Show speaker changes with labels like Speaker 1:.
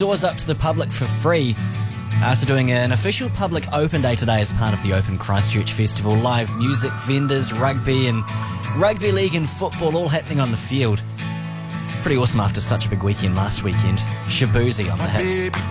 Speaker 1: doors up to the public for free. So doing an official public open day today as part of the Open Christchurch Festival. Live music, vendors, rugby and rugby league and football all happening on the field. Pretty awesome after such a big weekend last weekend. Shabuzi on the hits.